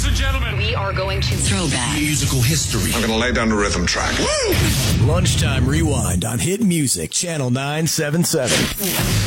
and gentlemen, we are going to throwback musical history. I'm going to lay down the rhythm track. Lunchtime Rewind on Hit Music, Channel 977.